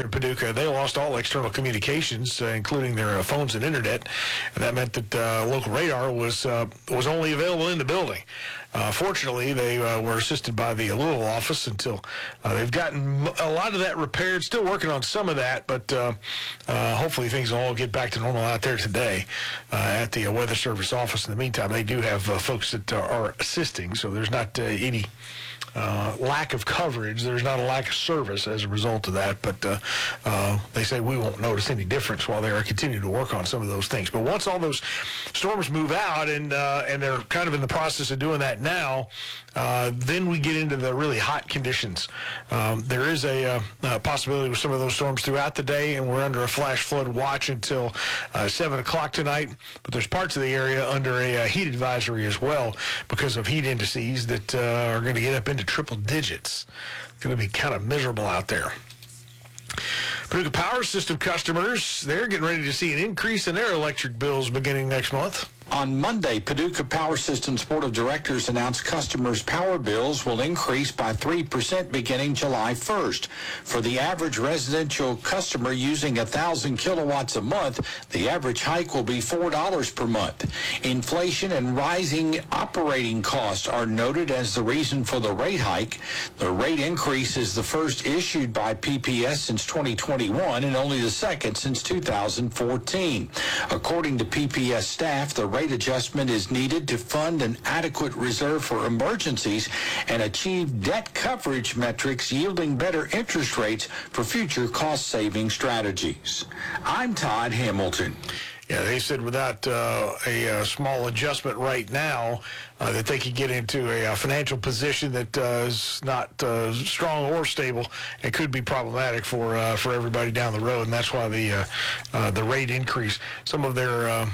in Paducah, they lost all external communications, including their phones and internet, and that meant that local radar was only available in the building. Fortunately, they were assisted by the Louisville office until they've gotten a lot of that repaired. Still working on some of that, but hopefully things will all get back to normal out there today at the Weather Service office. In the meantime, they do have folks that are assisting, so there's not any lack of coverage. There's not a lack of service as a result of that, but they say we won't notice any difference while they are continuing to work on some of those things. But once all those storms move out, and they're kind of in the process of doing that now, then we get into the really hot conditions. There is a possibility with some of those storms throughout the day, and we're under a flash flood watch until 7 o'clock tonight. But there's parts of the area under a heat advisory as well because of heat indices that are going to get up into triple digits. It's going to be kind of miserable out there. Paducah Power System customers, they're getting ready to see an increase in their electric bills beginning next month. On Monday, Paducah Power Systems Board of Directors announced customers' power bills will increase by 3% beginning July 1st. For the average residential customer using 1,000 kilowatts a month, the average hike will be $4 per month. Inflation and rising operating costs are noted as the reason for the rate hike. The rate increase is the first issued by PPS since 2021 and only the second since 2014. According to PPS staff, the rate adjustment is needed to fund an adequate reserve for emergencies and achieve debt coverage metrics yielding better interest rates for future cost-saving strategies. I'm Todd Hamilton. Yeah, they said without a small adjustment right now that they could get into a financial position that is not strong or stable. It could be problematic for everybody down the road, and that's why the rate increase. Some of their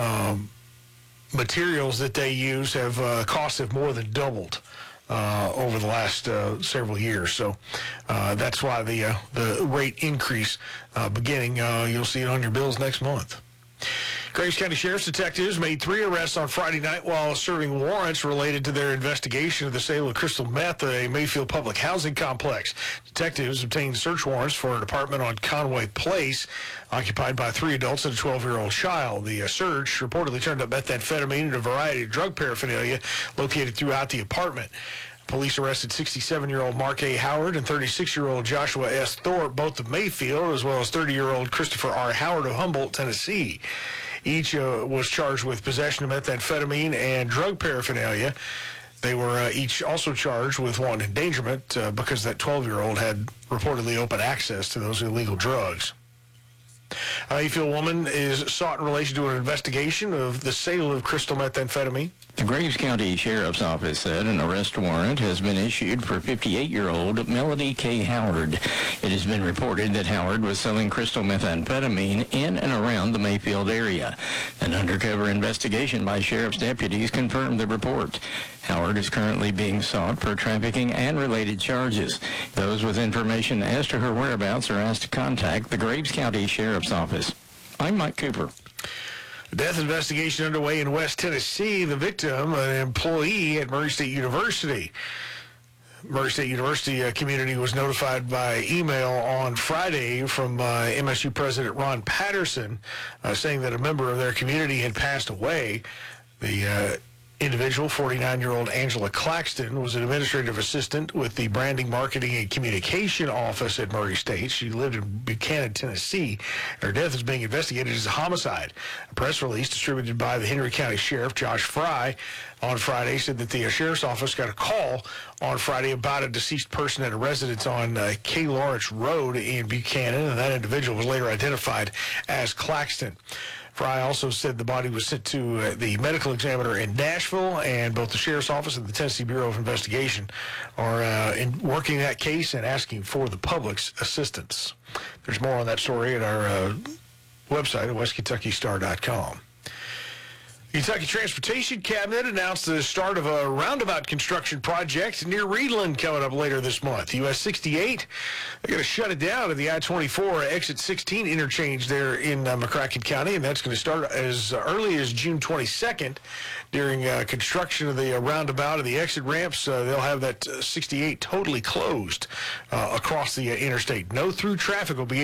materials that they use costs have more than doubled over the last several years. So that's why the rate increase beginning, you'll see it on your bills next month. Graves County Sheriff's detectives made 3 arrests on Friday night while serving warrants related to their investigation of the sale of crystal meth at a Mayfield public housing complex. Detectives obtained search warrants for an apartment on Conway Place occupied by 3 adults and a 12-year-old child. The search reportedly turned up methamphetamine and a variety of drug paraphernalia located throughout the apartment. Police arrested 67-year-old Mark A. Howard and 36-year-old Joshua S. Thorpe, both of Mayfield, as well as 30-year-old Christopher R. Howard of Humboldt, Tennessee. Each was charged with possession of methamphetamine and drug paraphernalia. They were each also charged with wanton endangerment because that 12-year-old had reportedly open access to those illegal drugs. A Mayfield woman is sought in relation to an investigation of the sale of crystal methamphetamine. The Graves County Sheriff's Office said an arrest warrant has been issued for 58-year-old Melody K. Howard. It has been reported that Howard was selling crystal methamphetamine in and around the Mayfield area. An undercover investigation by sheriff's deputies confirmed the report. Howard is currently being sought for trafficking and related charges. Those with information as to her whereabouts are asked to contact the Graves County Sheriff's Office. I'm Mike Cooper. Death investigation underway in West Tennessee. The victim, an employee at Murray State University. Murray State University community was notified by email on Friday from MSU President Ron Patterson saying that a member of their community had passed away. The individual, 49-year-old Angela Claxton, was an administrative assistant with the Branding, Marketing, and Communication Office at Murray State. She lived in Buchanan, Tennessee. Her death is being investigated as a homicide. A press release distributed by the Henry County Sheriff, Josh Fry, on Friday said that the Sheriff's Office got a call on Friday about a deceased person at a residence on K. Lawrence Road in Buchanan, and that individual was later identified as Claxton. Fry also said the body was sent to the medical examiner in Nashville, and both the Sheriff's Office and the Tennessee Bureau of Investigation are working that case and asking for the public's assistance. There's more on that story at our website at westkentuckystar.com. Kentucky Transportation Cabinet announced the start of a roundabout construction project near Reedland coming up later this month. US 68, they're going to shut it down at the I-24 exit 16 interchange there in McCracken County, and that's going to start as early as June 22nd. During construction of the roundabout and the exit ramps, they'll have that 68 totally closed across the interstate. No through traffic will be